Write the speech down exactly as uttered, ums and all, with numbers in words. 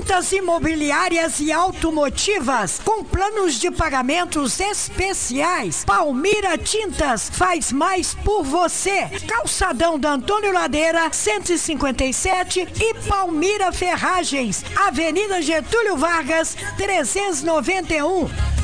Tintas imobiliárias e automotivas com planos de pagamentos especiais. Palmira Tintas faz mais por você. Calçadão da Antônio Ladeira, cento e cinquenta e sete e Palmira Ferragens, Avenida Getúlio Vargas, trezentos e noventa e um.